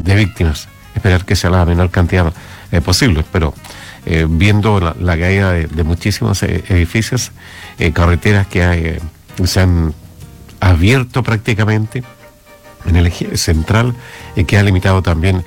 de víctimas, esperar que sea la menor cantidad posible, pero viendo la caída de muchísimos edificios, carreteras que se han abierto prácticamente en el eje central, que ha limitado también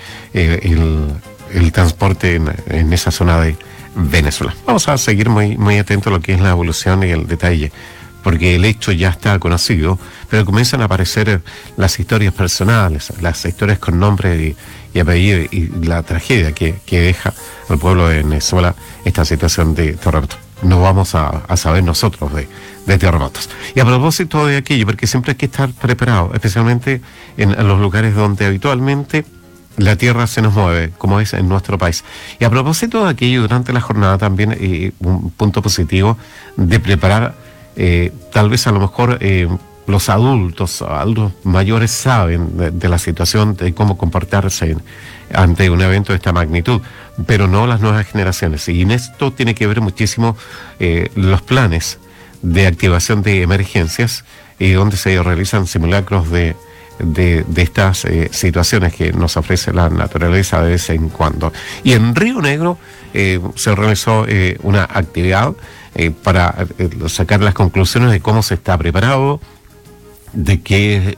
el transporte en esa zona de Venezuela. Vamos a seguir muy atentos a lo que es la evolución y el detalle, porque el hecho ya está conocido, pero comienzan a aparecer las historias personales, las historias con nombre y apellido, y la tragedia que deja al pueblo de Venezuela esta situación de terremoto. No vamos a saber nosotros de terremotos. Y a propósito de aquello, porque siempre hay que estar preparado, especialmente en los lugares donde habitualmente la tierra se nos mueve, como es en nuestro país. Y a propósito de aquello, durante la jornada también un punto positivo de preparar, tal vez a lo mejor los adultos mayores saben de la situación, de cómo comportarse ante un evento de esta magnitud, pero no las nuevas generaciones. Y en esto tiene que ver muchísimo los planes de activación de emergencias, donde se realizan simulacros de estas situaciones que nos ofrece la naturaleza de vez en cuando. Y en Río Negro se realizó una actividad para sacar las conclusiones de cómo se está preparado, de qué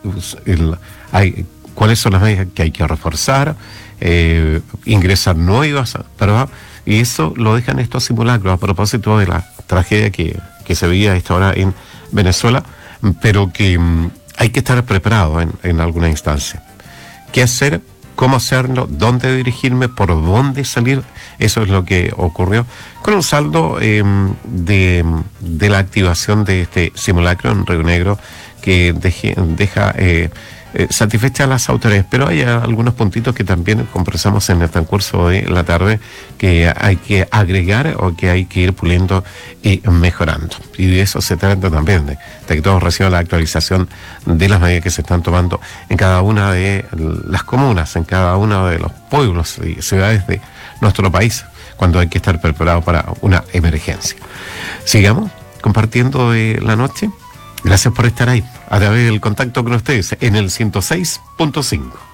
cuáles son las medidas que hay que reforzar, ingresar nuevas, ¿verdad? Y eso lo dejan estos simulacros a propósito de la tragedia que se veía a esta hora en Venezuela, pero que hay que estar preparado en alguna instancia. ¿Qué hacer? ¿Cómo hacerlo? ¿Dónde dirigirme? ¿Por dónde salir? Eso es lo que ocurrió con un saldo de la activación de este simulacro en Río Negro, que deja satisfechas a las autoridades, pero hay algunos puntitos que también conversamos en el transcurso de la tarde que hay que agregar o que hay que ir puliendo y mejorando. Y de eso se trata también, de que todos reciban la actualización de las medidas que se están tomando en cada una de las comunas, en cada uno de los pueblos y ciudades de nuestro país, cuando hay que estar preparado para una emergencia. Sigamos compartiendo de la noche. Gracias por estar ahí, a través del contacto con ustedes en el 106.5.